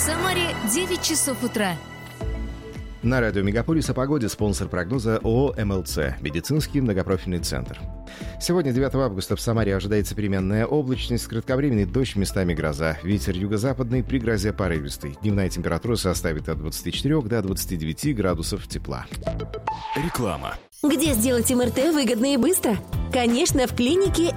Самаре 9 часов утра. На радио «Мегаполис» о погоде спонсор прогноза ООО «МЛЦ» – медицинский многопрофильный центр. Сегодня, 9 августа, в Самаре ожидается переменная облачность, кратковременный дождь, местами гроза. Ветер юго-западный, при грозе порывистый. Дневная температура составит от 24 до 29 градусов тепла. Реклама. Где сделать МРТ выгодно и быстро? Конечно, в клинике